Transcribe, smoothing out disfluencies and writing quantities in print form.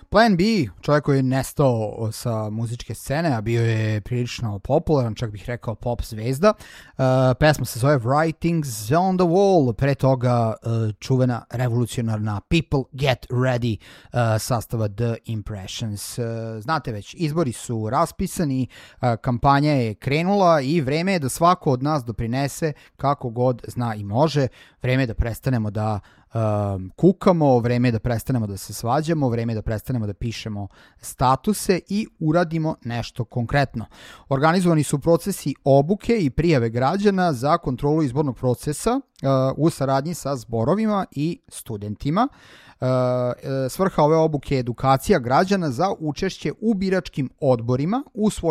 Plan B, čovjek koji je nestao sa muzičke scene, a bio je prilično popularan, čak bih rekao pop zvezda. Pesma se zove Writings on the Wall, pre toga čuvena revolucionarna People Get Ready sastava The Impressions. Znate već, izbori su raspisani, kampanja je krenula i vreme je da svako od nas doprinese kako god zna i može. Vreme je da prestanemo da kukamo, vreme je da prestanemo da se svađamo, vreme je da prestanemo da pišemo statuse i uradimo nešto konkretno. Organizovani su procesi obuke i prijave građana za kontrolu izbornog procesa u saradnji sa zborovima i studentima. Svrha ove obuke je edukacija građana za učešće u biračkim odborima u svojoj